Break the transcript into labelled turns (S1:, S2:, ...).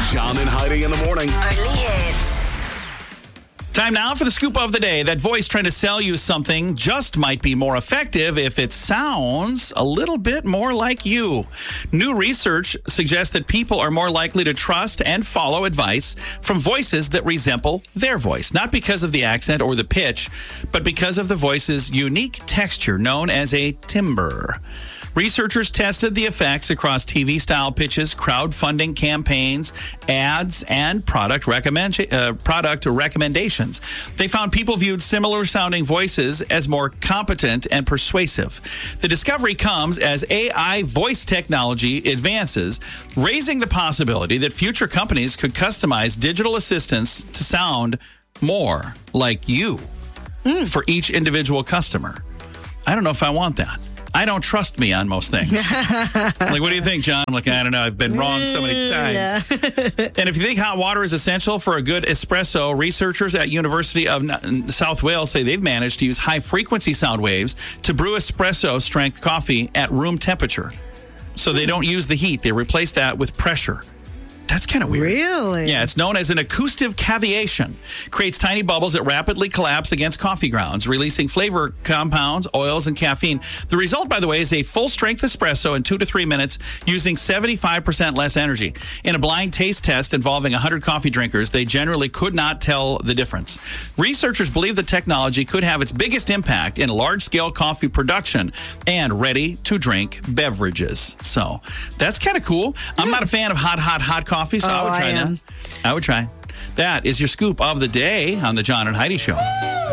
S1: John and Heidi in the morning.
S2: Only hits.
S3: Time now for the scoop of the day. That voice trying to sell you something just might be more effective if it sounds a little bit more like you. New research suggests that people are more likely to trust and follow advice from voices that resemble their voice, not because of the accent or the pitch, but because of the voice's unique texture known as a timbre. Researchers tested the effects across TV-style pitches, crowdfunding campaigns, ads, and product recommendations. They found people viewed similar-sounding voices as more competent and persuasive. The discovery comes as AI voice technology advances, raising the possibility that future companies could customize digital assistants to sound more like you for each individual customer. I don't know if I want that. I don't trust me on most things. Like, what do you think, John? I'm like, I don't know. I've been wrong so many times.
S4: Yeah.
S3: And if you think hot water is essential for a good espresso, researchers at University of South Wales say they've managed to use high-frequency sound waves to brew espresso-strength coffee at room temperature. So they don't use the heat. They replace that with pressure. That's kind of weird.
S4: Really?
S3: Yeah, it's known as an acoustic cavitation. Creates tiny bubbles that rapidly collapse against coffee grounds, releasing flavor compounds, oils, and caffeine. The result, by the way, is a full-strength espresso in 2 to 3 minutes using 75% less energy. In a blind taste test involving 100 coffee drinkers, they generally could not tell the difference. Researchers believe the technology could have its biggest impact in large-scale coffee production and ready-to-drink beverages. So that's kind of cool. I'm not a fan of hot coffee, so I would try that. I would try. That is your scoop of the day on the John and Heidi Show.